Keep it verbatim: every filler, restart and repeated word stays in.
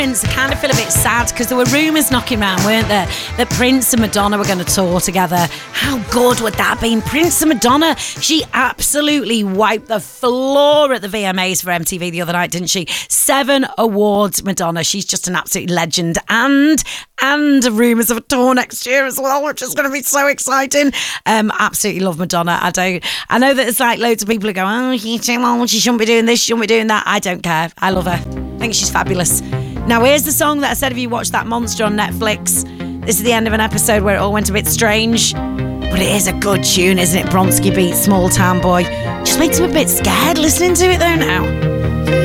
I kind of feel a bit sad because there were rumours knocking around, weren't there, that Prince and Madonna were going to tour together. How good would that have been? Prince and Madonna, she absolutely wiped the floor at the V M As for M T V the other night, didn't she? Seven awards, Madonna. She's just an absolute legend. And and rumours of a tour next year as well, which is going to be so exciting. Um, absolutely love Madonna. I don't. I know that it's like loads of people who go, oh, she's too old, she shouldn't be doing this, she shouldn't be doing that. I don't care. I love her. I think she's fabulous. Now, here's the song that I said if you watched that Monster on Netflix. This is the end of an episode where it all went a bit strange. But it is a good tune, isn't it? Bronski Beat, Small Town Boy. Just makes me a bit scared listening to it though now.